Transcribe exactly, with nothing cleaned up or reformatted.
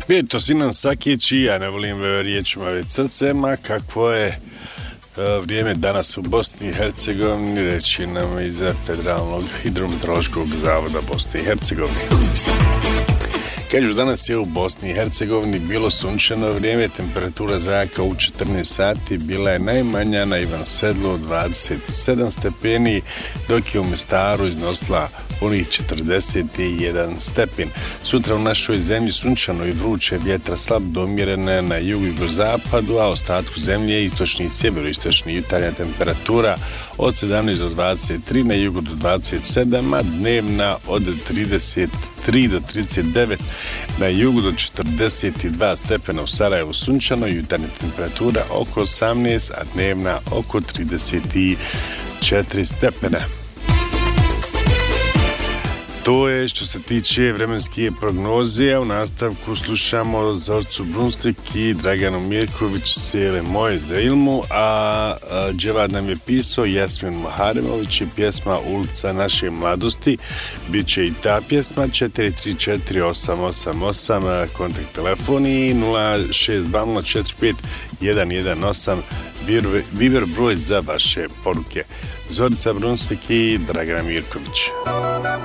Eto, Sinan Sakić i ja ne volim riječima već srcema. Kakvo je uh, vrijeme danas u Bosni i Hercegovini, reći nam iz Federalnog hidrometeorološkog zavoda Bosne i Hercegovine. Kažu, danas je u Bosni i Hercegovini bilo sunčano vrijeme, temperatura zraka u četrnaest sati bila je najmanja na Ivan Sedlu dvadeset sedam stepeni, dok je u Mestaru iznosila punih četrdeset jedan stepen. Sutra u našoj zemlji sunčano i vruće, vjetra slab do umjerene na jugu i jugozapadu, a ostatku zemlje istočni i sjeveroistočni, jutarnja temperatura od sedamnaest do dvadeset tri, na jugu do dvadeset sedam, a dnevna od trideset tri do trideset devet, na jugu do četrdeset dva stepena. U Sarajevu sunčano, jutarnja temperatura oko osamnaest, a dnevna oko trideset četiri stepena. To je što se tiče vremenske prognoze, a u nastavku slušamo Zoricu Brunslik i Draganu Mirković Sele moje za ilmu, a, a dževad nam je pisao Jasmin Maharemović i pjesma Ulica naše mladosti. Biće i ta pjesma. Četiri tri četiri osam osam osam kontakt telefoni, nula šest dva nula četiri pet jedan jedan osam Viber broj za vaše poruke. Zorica Brunslik i Dragana Mirković.